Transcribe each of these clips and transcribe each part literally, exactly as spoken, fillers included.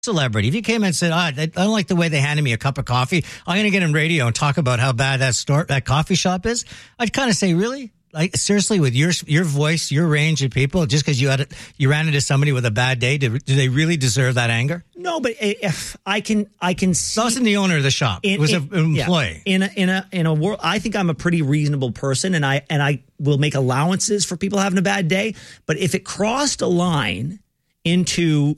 celebrity, if you came in and said, oh, I don't like the way they handed me a cup of coffee, I'm going to get on radio and talk about how bad that store, that coffee shop is, I'd kind of say, really? Like, seriously, with your your voice, your range of people, just because you had a, you ran into somebody with a bad day, do, do they really deserve that anger? No, but if I can, I can see. It wasn't the owner of the shop; in, it was in, an employee. Yeah. In a in a in a world, I think I'm a pretty reasonable person, and I and I will make allowances for people having a bad day. But if it crossed a line into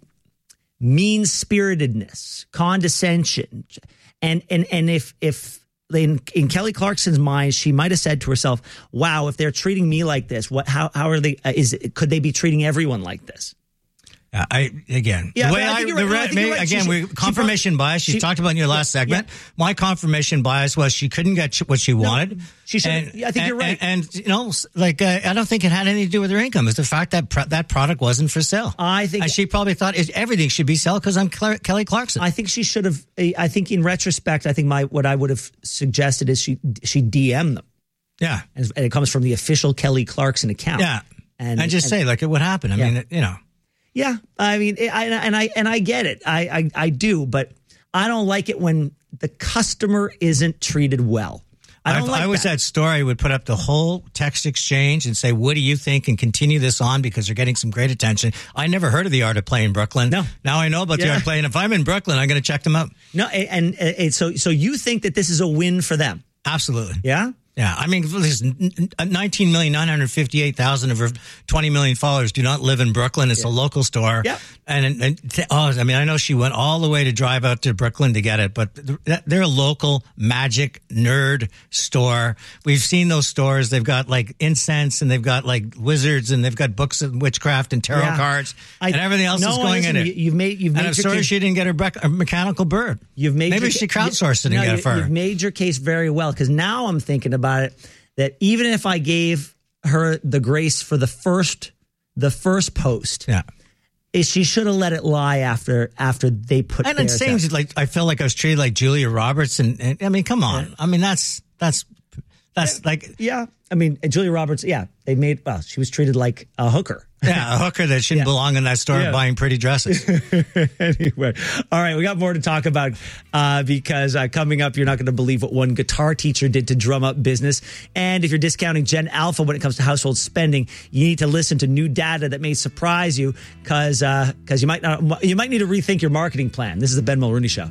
mean-spiritedness, condescension, and and and if if. In, in Kelly Clarkson's mind, she might have said to herself, "Wow, if they're treating me like this, what? How? How are they? Uh, is could they be treating everyone like this?" Uh, I again, yeah, the way I, I, the right. right. maybe, right. again, she, we confirmation she, bias. You she, talked about in your last yeah, segment. Yeah. My confirmation bias was she couldn't get what she wanted. No, she should. And, yeah, I think and, you're right. And, and you know, like uh, I don't think it had anything to do with her income. It's the fact that pr- that product wasn't for sale. I think and she probably thought everything should be sell because I'm Cla- Kelly Clarkson. I think she should have. I think in retrospect, I think my what I would have suggested is she she D M them. Yeah, and, and it comes from the official Kelly Clarkson account. Yeah, and, and just and, say like it would happen. I yeah. mean, you know. Yeah, I mean, I, and I and I get it. I, I I do, but I don't like it when the customer isn't treated well. I don't if like I was that. that store, I would put up the whole text exchange and say, "What do you think?" and continue this on because they're getting some great attention. I never heard of the Art of Play in Brooklyn. No, now I know about yeah. the Art of Play, and if I'm in Brooklyn, I'm going to check them out. No, and, and, and so so you think that this is a win for them? Absolutely. Yeah. Yeah, I mean, listen, nineteen million nine hundred fifty-eight thousand of her twenty million followers do not live in Brooklyn. It's yeah. a local store. Yeah. And, and oh, I mean, I know she went all the way to drive out to Brooklyn to get it, but they're a local magic nerd store. We've seen those stores. They've got like incense and they've got like wizards and they've got books of witchcraft and tarot yeah. cards I, and everything else no, is going listen, in it. You've made, you've and made I'm your sorry case. she didn't get her, bre- her mechanical bird. You've made Maybe your, she crowdsourced it and no, got it for her. You've made your case very well because now I'm thinking about it. That even if I gave her the grace for the first, the first post, yeah, is she should have let it lie after after they put. And it seems like I felt like I was treated like Julia Roberts, and, and I mean, come on, yeah. I mean that's that's that's yeah. like yeah, I mean Julia Roberts, yeah, they made well, she was treated like a hooker. Yeah, a hooker that shouldn't yeah. belong in that store yeah. buying pretty dresses. Anyway, all right, we got more to talk about uh, because uh, coming up, you're not going to believe what one guitar teacher did to drum up business. And if you're discounting Gen Alpha when it comes to household spending, you need to listen to new data that may surprise you because uh, because you might not, you might need to rethink your marketing plan. This is the Ben Mulrooney Show.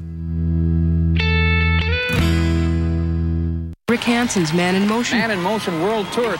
Rick Hansen's Man in Motion. Man in Motion World Tour.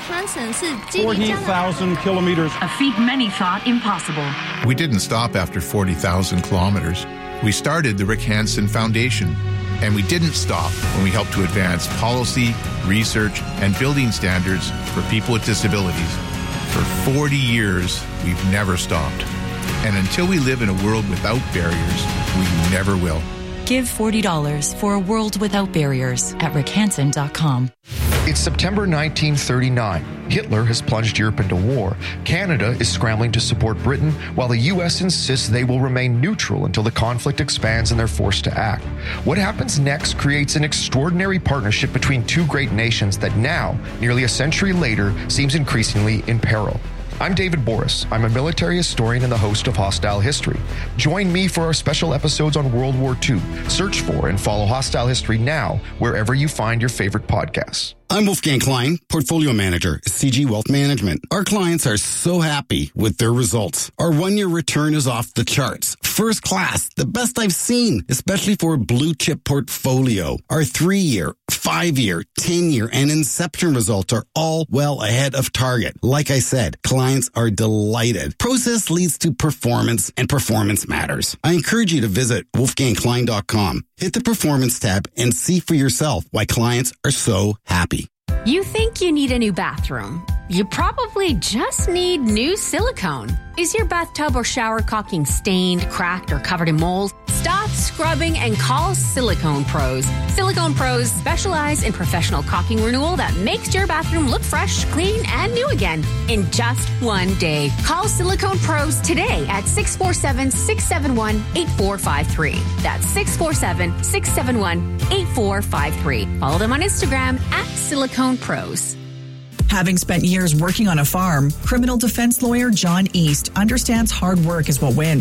forty thousand kilometers. A feat many thought impossible. We didn't stop after forty thousand kilometers. We started the Rick Hansen Foundation. And we didn't stop when we helped to advance policy, research, and building standards for people with disabilities. For forty years, we've never stopped. And until we live in a world without barriers, we never will. Give forty dollars for a world without barriers at rick hansen dot com. It's September nineteen thirty-nine. Hitler has plunged Europe into war. Canada is scrambling to support Britain, while the U S insists they will remain neutral until the conflict expands and they're forced to act. What happens next creates an extraordinary partnership between two great nations that now, nearly a century later, seems increasingly in peril. I'm David Boris. I'm a military historian and the host of Hostile History. Join me for our special episodes on World War Two. Search for and follow Hostile History now, wherever you find your favorite podcasts. I'm Wolfgang Klein, Portfolio Manager at C G Wealth Management. Our clients are so happy with their results. Our one-year return is off the charts. First class, the best I've seen, especially for a blue-chip portfolio. Our three-year, five-year, ten-year, and Inception results are all well ahead of target. Like I said, clients are delighted. Process leads to performance, and performance matters. I encourage you to visit wolfgang klein dot com. Hit the Performance tab and see for yourself why clients are so happy. You think you need a new bathroom. You probably just need new silicone. Is your bathtub or shower caulking stained, cracked, or covered in mold? Stop scrubbing and call Silicone Pros. Silicone Pros specialize in professional caulking renewal that makes your bathroom look fresh, clean, and new again in just one day. Call Silicone Pros today at six four seven, six seven one, eight four five three. That's six four seven, six seven one, eight four five three. Follow them on Instagram at Silicone Pros. Having spent years working on a farm, criminal defense lawyer John East understands hard work is what wins.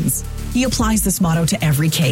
He applies this motto to every case.